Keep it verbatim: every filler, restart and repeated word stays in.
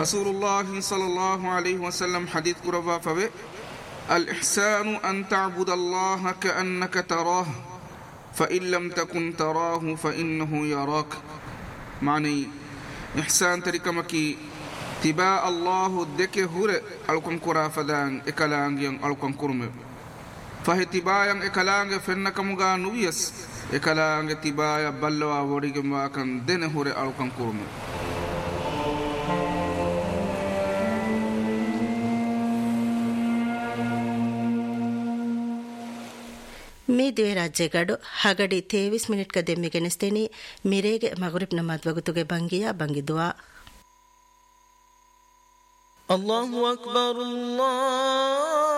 رسول صلى الله عليه وسلم حديث قربا فبه الإحسان أن تعبد الله كأنك تراه فإن لم تكن تراه فإنه يراك. معني إحسان تركمكي تبا الله دك هور ألكم كرا فدان إكلانجين ألكم كرمه فهي تبايا إكلانج فنك مغا نويس إكلانج تبايا بلوا وريجم واكن دين هور ألكم كرمه. ಮೀ ದ್ವೆ ರಾಜ್ಯಗಡು ಹಗಡಿ ತೇವಿಸ್ ಮಿನಿಟ್ ಕದೆಮ್ಮಿ ಗೆನಿಸ್ತೇನಿ ಮಿರೇಗೆ ಮಗರಿಬ್ ನಮಾಜ್ ವಗುತುಗೆ ಬಂಗಿಯ ಬಂಗಿದುವಾ. الله أكبر الله